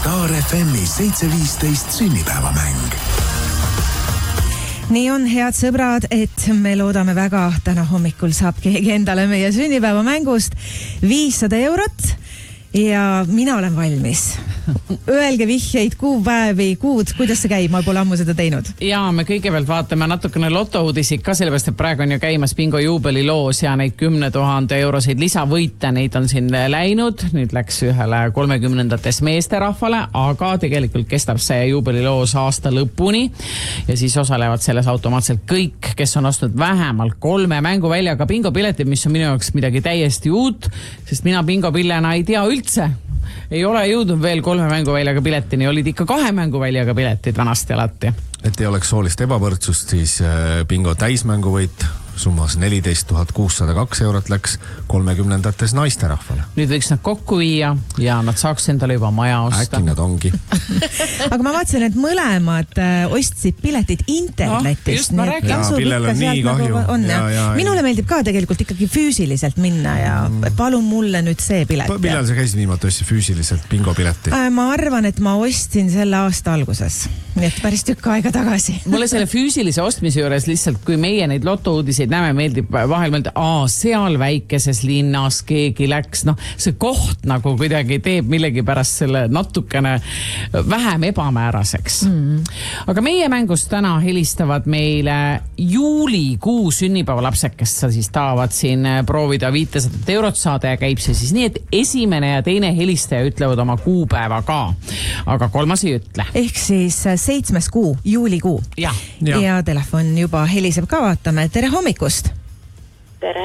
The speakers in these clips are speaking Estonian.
Star FM-i 7.15 sünnipäevamäng. Nii on, head sõbrad, et me loodame väga, täna hommikul saab keegi endale meie sünnipäevamängust 500 eurot ja mina olen valmis. Öelge vihjeid, kuupäevi, kuud, kuidas see käib, ma pole ammu seda teinud. Ja me kõigepealt vaatame natukene lotouudisik ka, sellepärast, et praegu on ju käimas bingo juubeliloos ja neid 10 000 euroseid lisavõite, neid on siin läinud. Nüüd läks ühele 30. meesterahvale, aga tegelikult kestab see juubeliloos aasta lõpuni ja siis osalevad selles automaatselt kõik, kes on ostnud vähemalt 3 mänguväljaga bingopiletid, mis on minu jaoks midagi täiesti uut, sest mina bingopillena ei tea üldse. Ei ole jõudnud veel 3 mänguväljaga piletini, olid ikka 2 mänguväljaga piletid vanasti alati. Et ei oleks soolist ebavõrdsust, siis bingo täismänguvõit summas 14 602 eurot läks 30. naisterahvale. Nüüd võiks nad kokku viia ja nad saaks endale juba maja osta. Äkki nad ongi. Aga ma vaatasin, et mõlemad ostsid piletid internetist. No, just ma räägin. Ja, Pillel on nii kahju. Minule meeldib ka tegelikult ikkagi füüsiliselt minna ja palun mulle nüüd see pilet. Millal sa käisid viimati ostsid füüsiliselt bingo pileti? Ma arvan, et ma ostsin selle aasta alguses. Nii et päris tükk aega tagasi. Mulle selle füüsilise ostmise juures lihtsalt, kui meie neid lotouudiseid näeme, meeldib vahel mõelda, seal väikeses linnas keegi läks, see koht nagu kuidagi teeb millegi pärast selle natukene vähem ebamääraseks. Aga meie mängust täna helistavad meile juulikuu sünnipäevalapsed, kes siis tahavad siin proovida 500 eurot saada ja käib see siis nii, et esimene ja teine helistaja ütlevad oma kuupäeva ka, aga kolmas ei ütle. Ehk siis 7. kuu, juulikuu. Ja telefon juba heliseb ka, vaatame. Tere hommikust! Tere,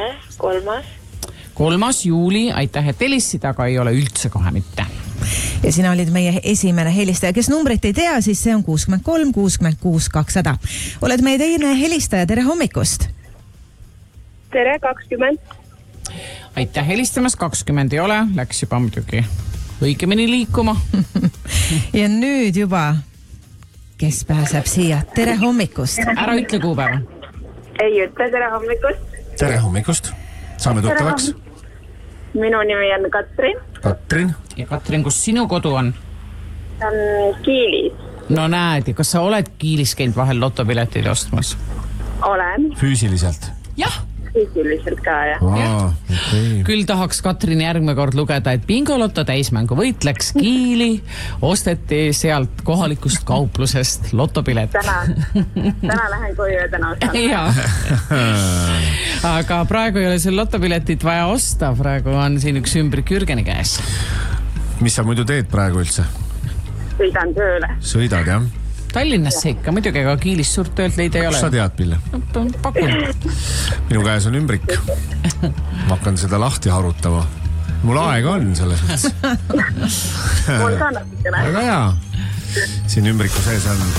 3. juuli, aitäh, et helisid, aga ei ole üldse kohe mitte. Ja sina olid meie esimene helistaja, kes numbrit ei tea, siis see on 63 66 200. Oled meie teine helistaja, tere hommikust! Tere, 20. Aitäh helistamas, 20 ei ole, läks juba muidugi õigemini liikuma. Ja nüüd juba, kes pääseb siia, tere hommikust! Ära ütle kuupäeva. Ei ütle, tere hommikust! Tere hommikust! Saame tuttavaks? Minu nimi on Katrin. Katrin. Ja Katrin, kus sinu kodu on? Kiilis. No näed, kas sa oled Kiilis käinud vahel lotopiletid ostmas? Olen. Füüsiliselt? Jah. Füüsiliselt ka, jah. Okay. Küll tahaks Katrin järgmine kord lugeda, et bingoloto täismängu võit läks Kiili, osteti sealt kohalikust kauplusest lotopilet. Täna lähen koju ja täna ostan. Aga praegu ei ole seal lotopiletit vaja osta, praegu on siin üks ümbrik Jürgeni käes. Mis sa muidu teed praegu üldse? Sõidan tööle. Sõidad, jah? Tallinnasse ikka, muidugi, aga Kiilis suurt töölt leida ei ole. Kus sa tead, Pille? Pakun. Minu käes on ümbrik. Ma hakkan seda lahti harutama. Mul aega on selles mõttes. Mul ka natukene. Aga jaa. Siin ümbriku sees on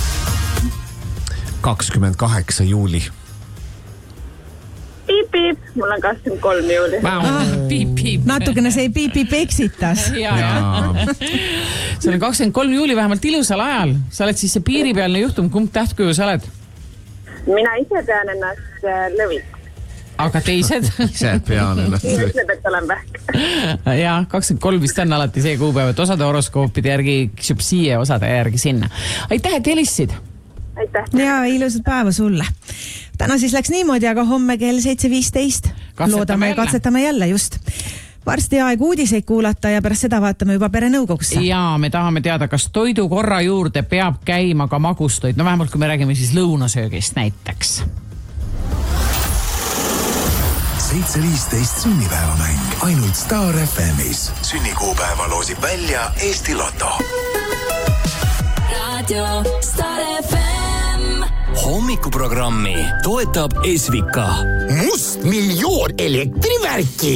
28 juuli. Piip-piip, mul on 23 juuli. Piip-piip. Natukene see piip-piip eksitas. See on 23 juuli vähemalt ilusal ajal. Sa oled siis see piiripealne juhtum, kumb tähtkuju sa oled? Mina ise pean ennast Lõvik. Aga teised? Ise pean ennast Lõvik. Ütleb, et olen vähk. Ja 23 vist on alati see kuupäev, et osade horoskoopide järgi ksüb siia, osade järgi sinna. Aitäh, et helisid! Aitäh! Ja ilusat päeva sulle! Täna siis läks niimoodi, aga homme kell 7.15 loodame ja katsetame jälle just. Varsti aeg uudiseid kuulata ja pärast seda vaatame juba perenõukogusse. Ja me tahame teada, kas toidukorra juurde peab käima ka magustoid. No vähemalt, kui me räägime siis lõunasöögist näiteks. 7.15 sünnipäevamäng ainult Star FM-is. Sünnikuupäeva loosib välja Eesti Loto. Radio Star FM. Hommikuprogrammi toetab Esvika. Must miljoon elektrivärki.